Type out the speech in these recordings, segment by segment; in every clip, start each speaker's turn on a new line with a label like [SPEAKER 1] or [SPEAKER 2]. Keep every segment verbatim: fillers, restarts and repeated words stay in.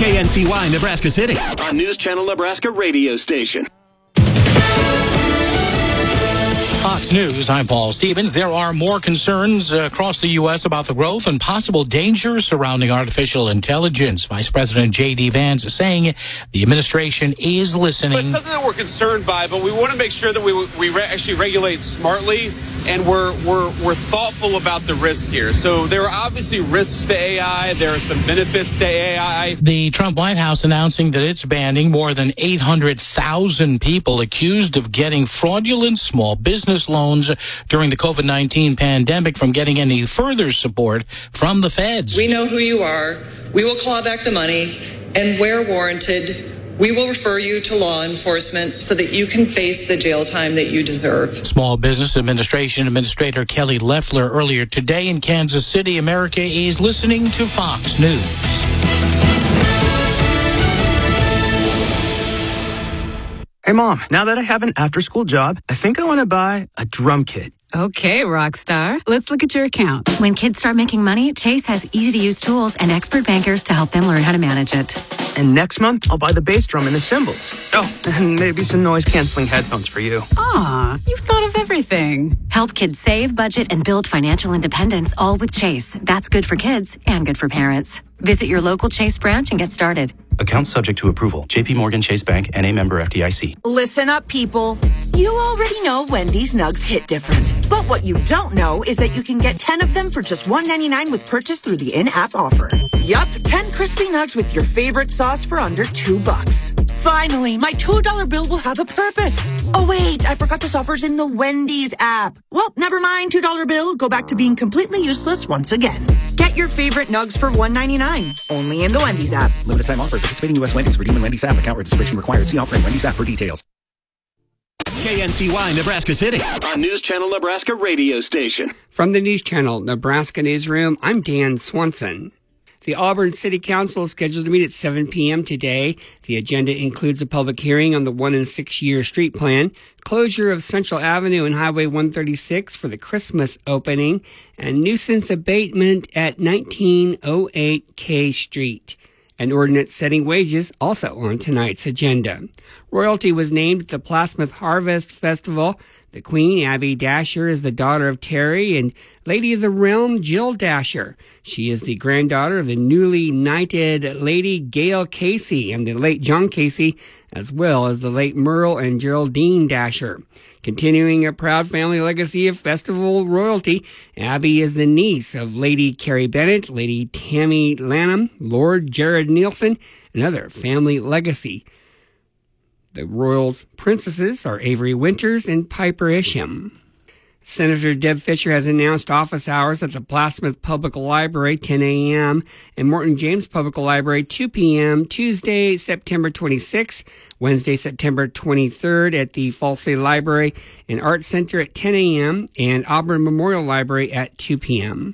[SPEAKER 1] K N C Y, Nebraska City, on News Channel Nebraska radio station.
[SPEAKER 2] Fox News, I'm Paul Stevens. There are more concerns uh, across the U S about the growth and possible dangers surrounding artificial intelligence. Vice President J D. Vance is saying the administration is listening.
[SPEAKER 3] It's something that we're concerned by, but we want to make sure that we we re- actually regulate smartly, and we're we're we're thoughtful about the risk here. So there are obviously risks to A I. There are some benefits to A I.
[SPEAKER 2] The Trump White House announcing that it's banning more than eight hundred thousand people accused of getting fraudulent small business loans during the COVID nineteen pandemic from getting any further support from the feds.
[SPEAKER 4] We know who you are. We will claw back the money, and where warranted, we will refer you to law enforcement so that you can face the jail time that you deserve.
[SPEAKER 2] Small Business Administration Administrator Kelly Loeffler earlier today in Kansas City. America is listening to Fox News.
[SPEAKER 5] Hey, Mom, now that I have an after-school job, I think I want to buy a drum kit.
[SPEAKER 6] Okay, rock star. Let's look at your account.
[SPEAKER 7] When kids start making money, Chase has easy-to-use tools and expert bankers to help them learn how to manage it.
[SPEAKER 5] And next month, I'll buy the bass drum and the cymbals. Oh, and maybe some noise-canceling headphones for you.
[SPEAKER 6] Aw, you've thought of everything.
[SPEAKER 7] Help kids save, budget, and build financial independence, all with Chase. That's good for kids and good for parents. Visit your local Chase branch and get started.
[SPEAKER 8] Account subject to approval. J P Morgan Chase Bank, N A member F D I C.
[SPEAKER 9] Listen up, people. You already know Wendy's Nugs hit different. But what you don't know is that you can get ten of them for just one ninety-nine with purchase through the in-app offer. Yup, ten crispy nugs with your favorite sauce for under two bucks. Finally, my two dollar bill will have a purpose. Oh wait, I forgot this offer's in the Wendy's app. Well, never mind, two dollar bill. Go back to being completely useless once again. Get your favorite nugs for one ninety-nine. Only in the Wendy's app.
[SPEAKER 10] Limited time offer. Participating U S Wendy's. Redeem in Wendy's app. Account registration required. See offer in Wendy's app for details.
[SPEAKER 1] K N C Y, Nebraska City, on News Channel Nebraska radio station.
[SPEAKER 11] From the News Channel Nebraska Newsroom, I'm Dan Swanson. The Auburn City Council is scheduled to meet at seven p.m. today. The agenda includes a public hearing on the one and six year street plan, closure of Central Avenue and Highway one thirty-six for the Christmas opening, and nuisance abatement at nineteen oh eight K Street. An ordinance setting wages also on tonight's agenda. Royalty was named at the Plattsmouth Harvest Festival. The Queen, Abby Dasher, is the daughter of Terry, and Lady of the Realm, Jill Dasher. She is the granddaughter of the newly knighted Lady Gail Casey and the late John Casey, as well as the late Merle and Geraldine Dasher. Continuing a proud family legacy of festival royalty, Abby is the niece of Lady Carrie Bennett, Lady Tammy Lanham, Lord Jared Nielsen, and other family legacy. The royal princesses are Avery Winters and Piper Isham. Senator Deb Fischer has announced office hours at the Plattsmouth Public Library, ten a.m., and Morton James Public Library, two p.m., Tuesday, September twenty-sixth, Wednesday, September twenty-third at the Fall City Library and Art Center at ten a.m., and Auburn Memorial Library at two p.m.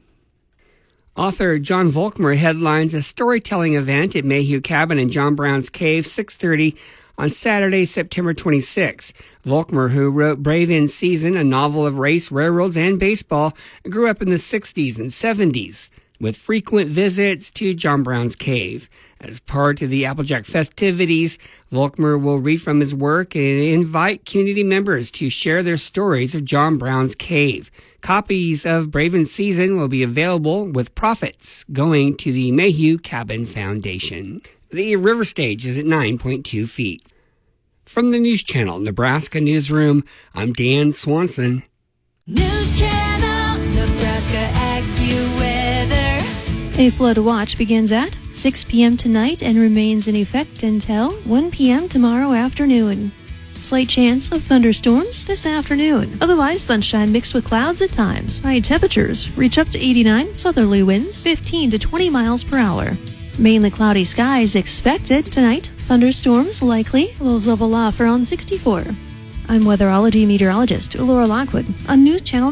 [SPEAKER 11] Author John Volkmer headlines a storytelling event at Mayhew Cabin in John Brown's Cave, six thirty on Saturday, September twenty-sixth. Volkmer, who wrote Brave in Season, a novel of race, railroads, and baseball, grew up in the sixties and seventies with frequent visits to John Brown's Cave. As part of the Applejack festivities, Volkmer will read from his work and invite community members to share their stories of John Brown's Cave. Copies of Brave in Season will be available with profits going to the Mayhew Cabin Foundation. The river stage is at nine point two feet. From the News Channel Nebraska Newsroom, I'm Dan Swanson.
[SPEAKER 12] News Channel Nebraska AccuWeather.
[SPEAKER 13] A flood watch begins at six p.m. tonight and remains in effect until one p.m. tomorrow afternoon. Slight chance of thunderstorms this afternoon. Otherwise, sunshine mixed with clouds at times. High temperatures reach up to eighty-nine, southerly winds fifteen to twenty miles per hour. Mainly cloudy skies expected tonight. Thunderstorms likely. Lows level off around sixty-four. I'm weatherology meteorologist Laura Lockwood on News Channel